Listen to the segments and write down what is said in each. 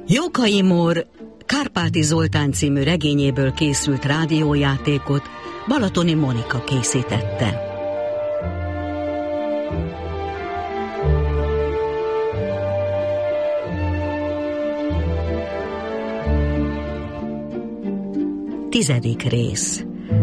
Jókai Mór Kárpáti Zoltán című regényéből készült rádiójátékot Balatoni Monika készítette. Tizedik rész.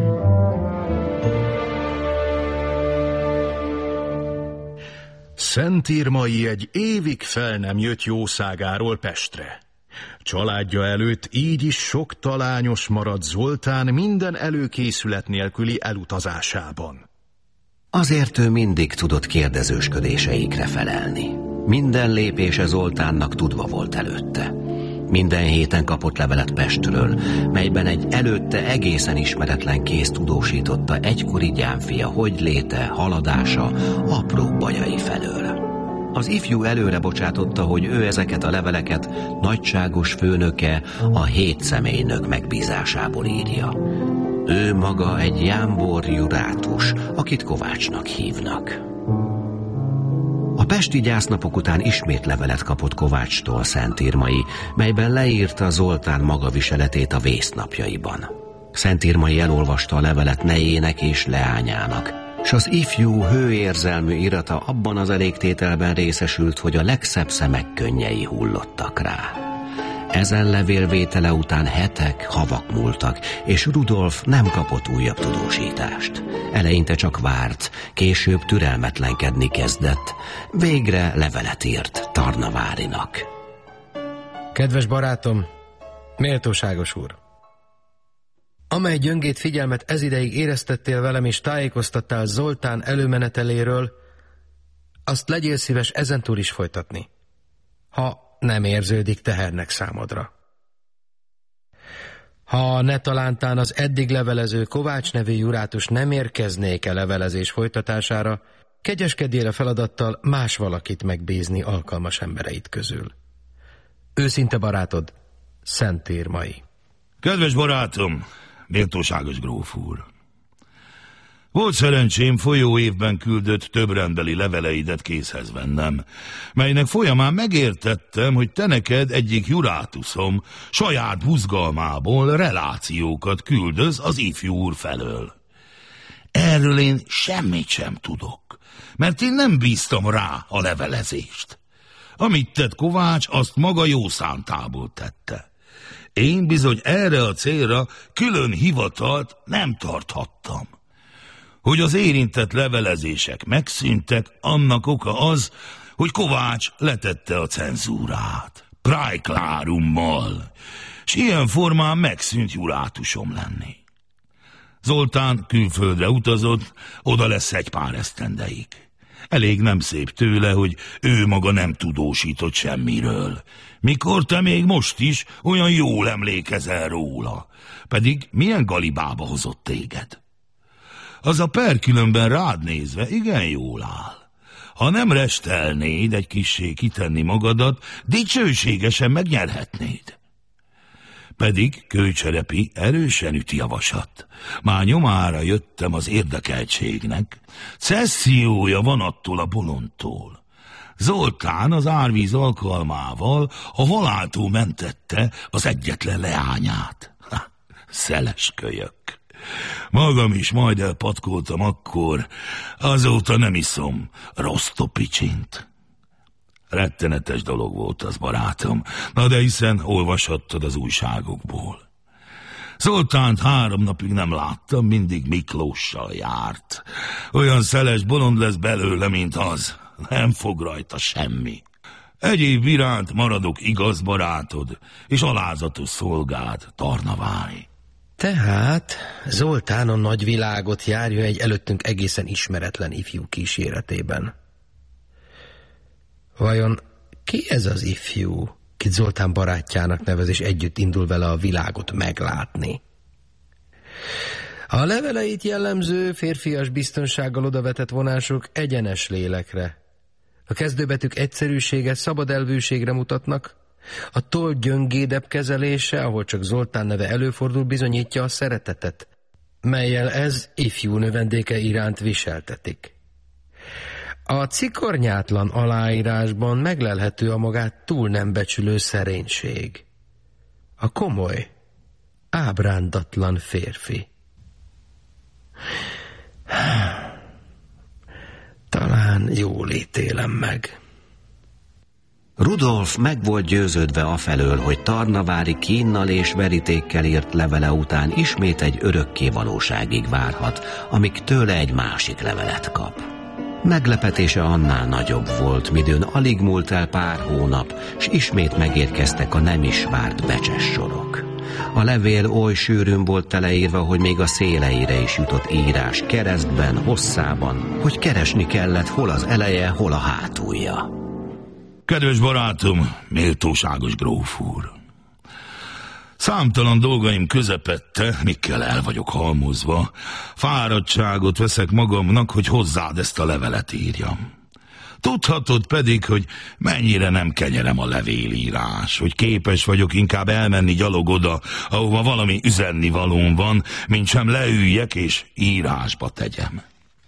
Szentírmai egy évig fel nem jött jószágáról Pestre. Családja előtt így is sok talányos maradt Zoltán minden előkészület nélküli elutazásában. Azért ő mindig tudott kérdezősködéseikre felelni. Minden lépése Zoltánnak tudva volt előtte. Minden héten kapott levelet Pestről, melyben egy előtte egészen ismeretlen kéz tudósította egykori gyámfia hogyléte, haladása, apró bajai felől. Az ifjú előre bocsátotta, hogy ő ezeket a leveleket nagyságos főnöke, a 7 személynök megbízásából írja. Ő maga egy jámbor jurátus, akit Kovácsnak hívnak. A pesti gyásznapok után ismét levelet kapott Kovácstól Szentírmai, melyben leírta Zoltán magaviseletét a vésznapjaiban. Szentírmai elolvasta a levelet nejének és leányának, s az ifjú hőérzelmű irata abban az elégtételben részesült, hogy a legszebb szemek könnyei hullottak rá. Ezen levélvétele után hetek, havak múltak, és Rudolf nem kapott újabb tudósítást. Eleinte csak várt, később türelmetlenkedni kezdett. Végre levelet írt Tarnavárinak. Kedves barátom, méltóságos úr! Amely gyöngét figyelmet ezideig éreztettél velem és tájékoztattál Zoltán előmeneteléről, azt legyél szíves ezentúl is folytatni, ha nem érződik tehernek számodra. Ha ne talántán az eddig levelező Kovács nevű jurátus nem érkeznék a levelezés folytatására, kegyeskedjél a feladattal más valakit megbízni alkalmas embereit közül. Őszinte barátod, Szentírmai. Kedves barátom, méltóságos gróf úr! Volt szerencsém folyó évben küldött több rendbeli leveleidet készhez vennem, melynek folyamán megértettem, hogy te neked egyik jurátuszom saját buzgalmából relációkat küldöz az ifjú úr felől. Erről én semmit sem tudok, mert én nem bíztam rá a levelezést. Amit tett Kovács, azt maga jó szántából tette. Én bizony erre a célra külön hivatalt nem tarthattam. Hogy az érintett levelezések megszűntek, annak oka az, hogy Kovács letette a cenzúrát, prájklárummal, s ilyen formán megszűnt jurátusom lenni. Zoltán külföldre utazott, oda lesz egy pár esztendeig. Elég nem szép tőle, hogy ő maga nem tudósított semmiről, mikor te még most is olyan jól emlékezel róla, pedig milyen galibába hozott téged. Az a per különben rád nézve igen jól áll. Ha nem restelnéd egy kissé kitenni magadat, dicsőségesen megnyerhetnéd. Pedig Kőcserepi erősen üti a vasat. Már nyomára jöttem az érdekeltségnek. Cessziója van attól a bolondtól. Zoltán az árvíz alkalmával a haláltól mentette az egyetlen leányát. Szeles kölyök. Magam is majd elpatkoltam akkor, azóta nem iszom Rostopicsint. Rettenetes dolog volt az, barátom, na de hiszen olvashattad az újságokból. Zoltánt 3 napig nem láttam, mindig Miklóssal járt. Olyan szeles bolond lesz belőle, mint az, nem fog rajta semmi. Egyéb iránt maradok igaz barátod, és alázatos szolgád, Tarnavári. Tehát Zoltán a nagyvilágot járja egy előttünk egészen ismeretlen ifjú kíséretében. Vajon ki ez az ifjú, kit Zoltán barátjának nevez, és együtt indul vele a világot meglátni? A leveleit jellemző férfias biztonsággal odavetett vonások egyenes lélekre. A kezdőbetűk egyszerűsége, szabad elvűségre mutatnak, a toll gyöngédebb kezelése, ahol csak Zoltán neve előfordul, bizonyítja a szeretetet, mellyel ez ifjú növendéke iránt viseltetik. A cikornyátlan aláírásban meglelhető a magát túl nem becsülő szerénység. A komoly, ábrándatlan férfi. Talán jól ítélem meg. Rudolf meg volt győződve afelől, hogy Tarnavári kínnal és verítékkel írt levele után ismét egy örökké valóságig várhat, amíg tőle egy másik levelet kap. Meglepetése annál nagyobb volt, midőn alig múlt el pár hónap, s ismét megérkeztek a nem is várt becses sorok. A levél oly sűrűn volt teleírva, hogy még a széleire is jutott írás keresztben, hosszában, hogy keresni kellett hol az eleje, hol a hátulja. Kedves barátom, méltóságos gróf úr! Számtalan dolgaim közepette, mikkel el vagyok halmozva, fáradtságot veszek magamnak, hogy hozzád ezt a levelet írjam. Tudhatod pedig, hogy mennyire nem kenyerem a levélírás, hogy képes vagyok inkább elmenni gyalog oda, ahova valami üzennivalóm van, mint sem leüljek és írásba tegyem.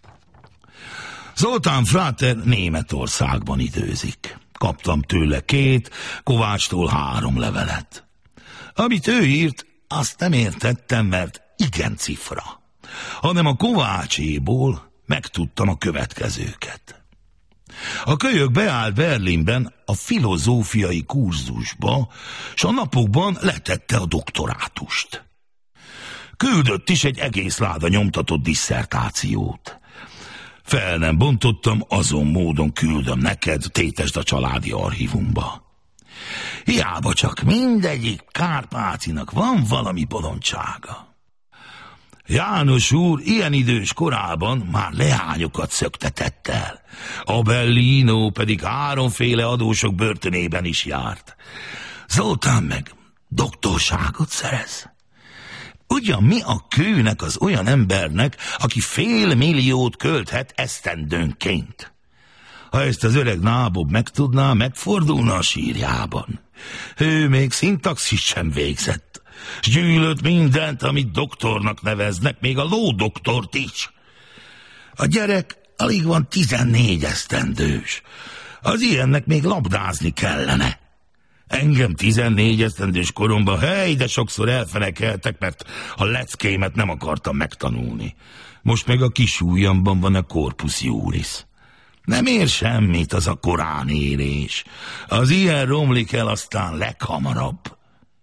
Zoltán fráter Németországban időzik. Kaptam tőle 2, Kovácstól 3 levelet. Amit ő írt, azt nem értettem, mert igen cifra, hanem a Kovácséból megtudtam a következőket. A kölyök beállt Berlinben a filozófiai kurzusba, s a napokban letette a doktorátust. Küldött is egy egész láda nyomtatott disszertációt. Fel nem bontottam, azon módon küldöm neked, tétesd a családi archívumba. Hiába csak mindegyik Kárpátinak van valami bolondsága. János úr ilyen idős korában már leányokat szöktetett el. Abellino pedig 3 adósok börtönében is járt. Zoltán meg doktorságot szerez. Ugyan mi a kőnek az olyan embernek, aki 500 000 költhet esztendőnként? Ha ezt az öreg nábob megtudná, megfordulna a sírjában. Ő még szintaxis sem végzett, s gyűlölt mindent, amit doktornak neveznek, még a lódoktort is. A gyerek alig van 14 esztendős. Az ilyennek még labdázni kellene. Engem 14 esztendős koromban, de sokszor elfenekeltek, mert a leckémet nem akartam megtanulni. Most meg a kis ujjamban van a Corpus Juris. Nem ér semmit az a koránérés. Az ilyen romlik el aztán leghamarabb.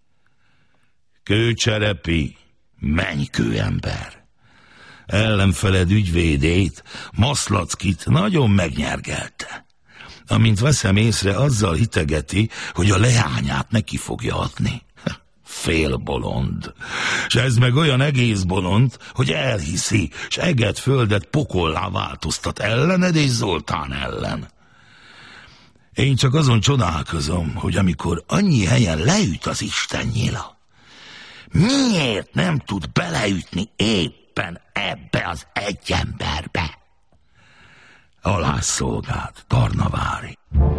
Kőcserepi, menj kőember. Ellenfeled ügyvédét, Maszlackit nagyon megnyergelte. Amint veszem észre, azzal hitegeti, hogy a leányát neki fogja adni. Félbolond. S ez meg olyan egész bolond, hogy elhiszi, s eget földet pokollá változtat ellened és Zoltán ellen. Én csak azon csodálkozom, hogy amikor annyi helyen leüt az Isten nyila, miért nem tud beleütni éppen ebbe az egy emberbe? Alászolgált Tarnavári.